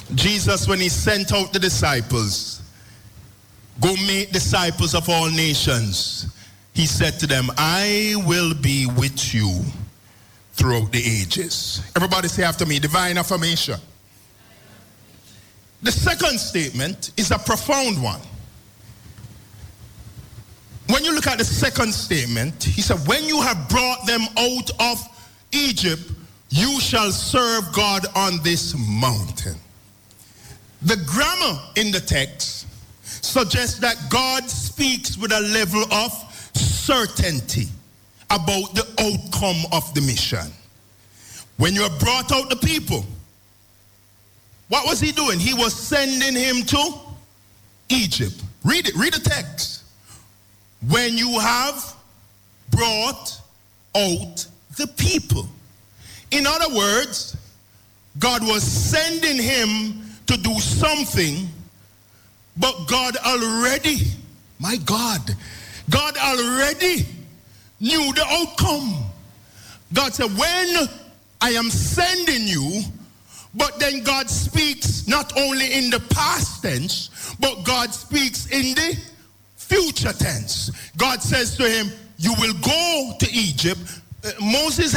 Jesus, when he sent out the disciples, go make disciples of all nations, he said to them, I will be with you throughout the ages. Everybody say after me, divine affirmation. The second statement is a profound one. When you look at the second statement, he said, when you have brought them out of Egypt, you shall serve God on this mountain. The grammar in the text suggests that God speaks with a level of certainty about the outcome of the mission. When you have brought out the people, what was he doing? He was sending him to Egypt. Read it, read the text. When you have brought out the people. In other words, God was sending him to do something, but God already knew the outcome. God said, when I am sending you, but then God speaks not only in the past tense, but God speaks in the future tense. God says to him, you will go to Egypt. Moses